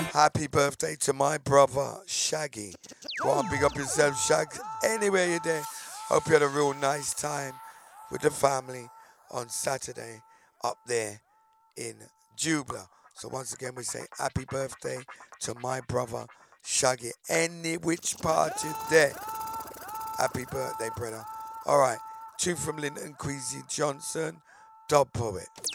Happy birthday to my brother, Shaggy. Go on, big up yourself, Shag. Anywhere you're there. Hope you had a real nice time with the family on Saturday up there in Jubla. So once again, we say happy birthday to my brother, Shaggy. Any which part you there. Happy birthday, brother. All right. Two from Linton Queasy Johnson, Dub Poet.